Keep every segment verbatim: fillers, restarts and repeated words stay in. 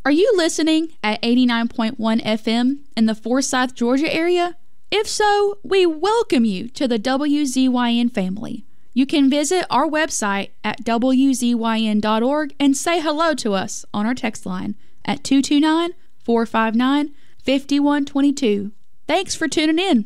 Are you listening at eighty-nine point one F M in the Forsyth, Georgia area? If so, we welcome you to the W Z Y N family. You can visit our website at W Z Y N dot org and say hello to us on our text line at two two nine, four five nine, five one two two. Thanks for tuning in.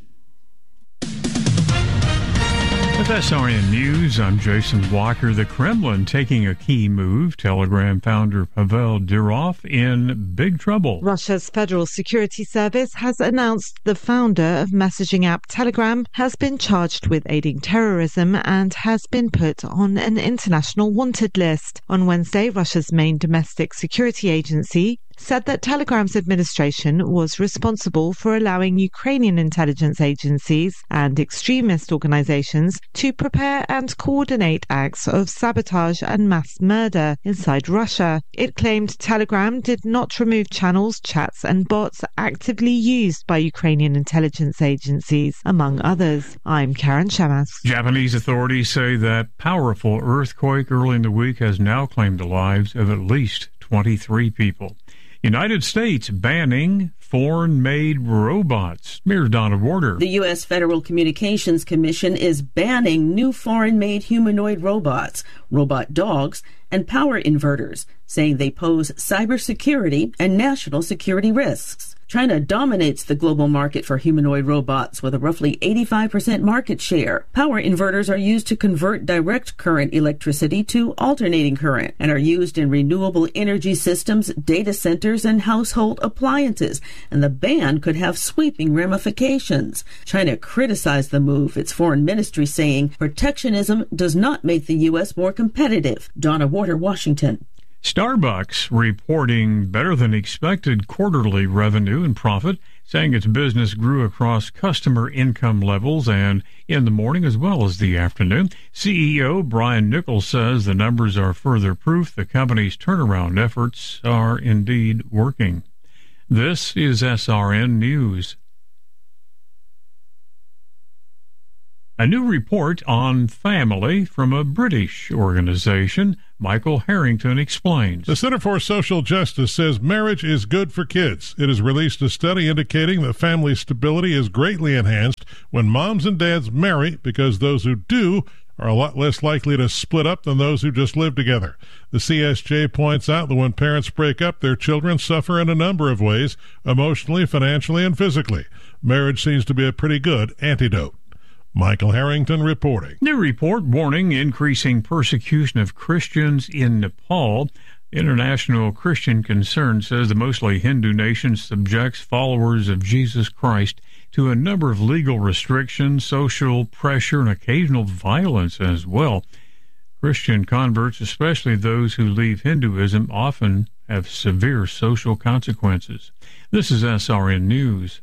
With S R N News, I'm Jason Walker. The Kremlin taking a key move. Telegram founder Pavel Durov in big trouble. Russia's Federal Security Service has announced the founder of messaging app Telegram has been charged with aiding terrorism and has been put on an international wanted list. On Wednesday, Russia's main domestic security agency said that Telegram's administration was responsible for allowing Ukrainian intelligence agencies and extremist organizations to prepare and coordinate acts of sabotage and mass murder inside Russia. It claimed Telegram did not remove channels, chats, and bots actively used by Ukrainian intelligence agencies, among others. I'm Karen Shamas. Japanese authorities say that powerful earthquake early in the week has now claimed the lives of at least twenty-three people. United States banning foreign-made robots. Here's Donna Warder. The U S Federal Communications Commission is banning new foreign-made humanoid robots, robot dogs, and power inverters, saying they pose cybersecurity and national security risks. China dominates the global market for humanoid robots with a roughly eighty-five percent market share. Power inverters are used to convert direct current electricity to alternating current and are used in renewable energy systems, data centers, and household appliances, and the ban could have sweeping ramifications. China criticized the move, its foreign ministry saying protectionism does not make the U S more competitive. Donna Warder, Washington. Starbucks reporting better than expected quarterly revenue and profit, saying its business grew across customer income levels and in the morning as well as the afternoon. C E O Brian Nichols says the numbers are further proof the company's turnaround efforts are indeed working. This is S R N News. A new report on family from a British organization. Michael Harrington explains. The Center for Social Justice says marriage is good for kids. It has released a study indicating that family stability is greatly enhanced when moms and dads marry because those who do are a lot less likely to split up than those who just live together. The C S J points out that when parents break up, their children suffer in a number of ways, emotionally, financially, and physically. Marriage seems to be a pretty good antidote. Michael Harrington reporting. New report warning increasing persecution of Christians in Nepal. International Christian Concern says the mostly Hindu nation subjects followers of Jesus Christ to a number of legal restrictions, social pressure, and occasional violence as well. Christian converts, especially those who leave Hinduism, often have severe social consequences. This is S R N News.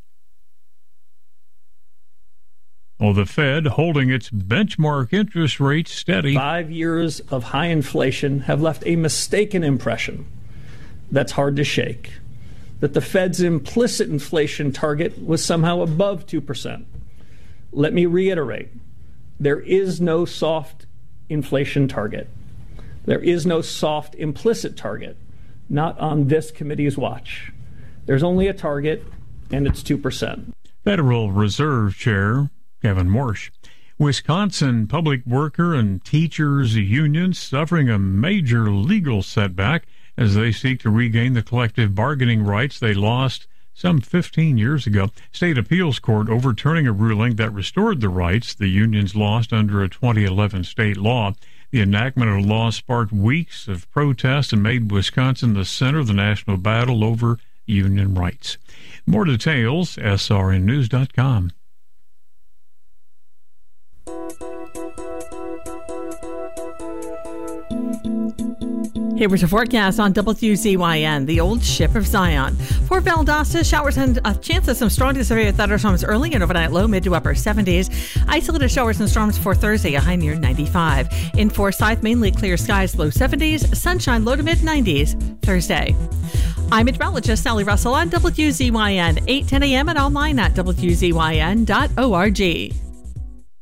Well, the Fed holding its benchmark interest rate steady. Five years of high inflation have left a mistaken impression that's hard to shake, that the Fed's implicit inflation target was somehow above two percent. Let me reiterate, there is no soft inflation target. There is no soft implicit target, not on this committee's watch. There's only a target, and it's two percent. Federal Reserve Chair Kevin Warsh. Wisconsin public worker and teachers unions suffering a major legal setback as they seek to regain the collective bargaining rights they lost some fifteen years ago. State appeals court overturning a ruling that restored the rights the unions lost under a twenty eleven state law. The enactment of the law sparked weeks of protest and made Wisconsin the center of the national battle over union rights. More details, S R N news dot com. Here was a forecast on W Z Y N, the old ship of Zion. For Valdosta, showers and a chance of some strong to severe thunderstorms early and overnight low, mid to upper seventies. Isolated showers and storms for Thursday, a high near ninety-five. In Forsyth, mainly clear skies, low seventies. Sunshine, low to mid nineties Thursday. I'm meteorologist Sally Russell on W Z Y N, eight ten a.m. and online at W Z Y N dot org.